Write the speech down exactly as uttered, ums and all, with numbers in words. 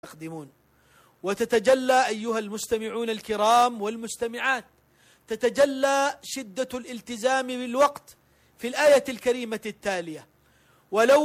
يستخدمون. وتتجلى أيها المستمعون الكرام والمستمعات، تتجلى شدة الالتزام بالوقت في الآية الكريمة التالية: ولو